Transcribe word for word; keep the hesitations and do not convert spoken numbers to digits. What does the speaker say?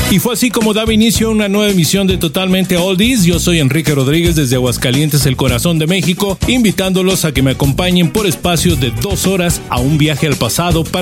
Y fue así como daba inicio a una nueva emisión de Totalmente Oldies. Yo soy Enrique Rodríguez desde Aguascalientes, el corazón de México, invitándolos a que me acompañen por espacios de dos horas a un viaje al pasado para